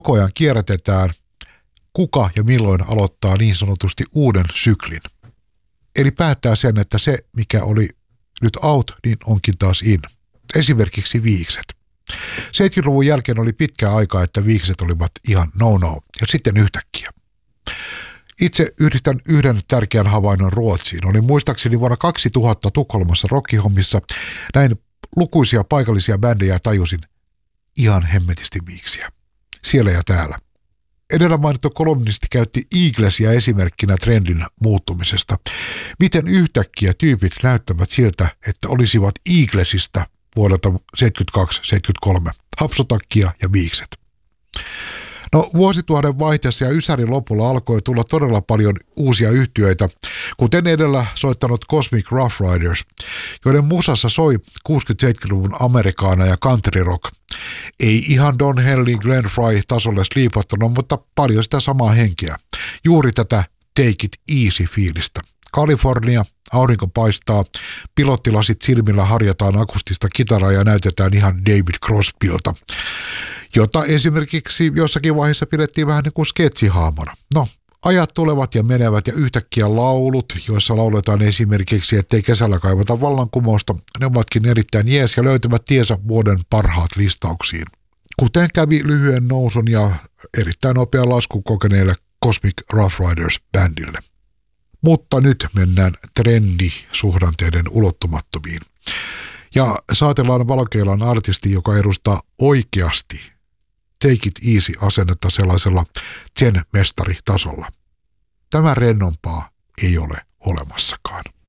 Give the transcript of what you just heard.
koko ajan kierrätetään, kuka ja milloin aloittaa niin sanotusti uuden syklin. Eli päättää sen, että se, mikä oli nyt out, niin onkin taas in. Esimerkiksi viikset. 70-luvun jälkeen oli pitkä aika, että viikset olivat ihan no-no, ja sitten yhtäkkiä. Itse yhdistän yhden tärkeän havainnon Ruotsiin. Olin muistaakseni vuonna 2000 Tukholmassa rockihommissa. Näin lukuisia paikallisia bändejä tajusin ihan hemmetisti viiksiä. Siellä ja täällä. Edellä mainittu kolumnisti käytti Eaglesia esimerkkinä trendin muuttumisesta. Miten yhtäkkiä tyypit näyttävät siltä, että olisivat Eaglesista vuodelta 72-73. Hapsotakkia ja viikset. No vuosituhannen vaihteessa ja ysärin lopulla alkoi tulla todella paljon uusia yhtyeitä, kuten edellä soittanut Cosmic Rough Riders, joiden musassa soi 60-70-luvun amerikaana ja country rock. Ei ihan Don Henley, Glenn Frey tasolle sliipattuna, mutta paljon sitä samaa henkeä. Juuri tätä take it easy fiilistä. Kalifornia, aurinko paistaa, pilottilasit silmillä harjataan akustista kitaraa ja näytetään ihan David Crosbylta, jota esimerkiksi jossakin vaiheessa pidettiin vähän niin kuin sketsihaamona. No, ajat tulevat ja menevät ja yhtäkkiä laulut, joissa lauletaan esimerkiksi, ettei kesällä kaivata vallankumousta, ne ovatkin erittäin jees ja löytävät tiensä vuoden parhaat listauksiin. Kuten kävi lyhyen nousun ja erittäin nopean laskun kokeneelle Cosmic Rough Riders bändille. Mutta nyt mennään trendisuhdanteiden ulottumattomiin. Ja saatellaan valokeilan artisti, joka edustaa oikeasti take it easy -asennetta sellaisella zen-mestaritasolla. Tämä rennompaa ei ole olemassakaan.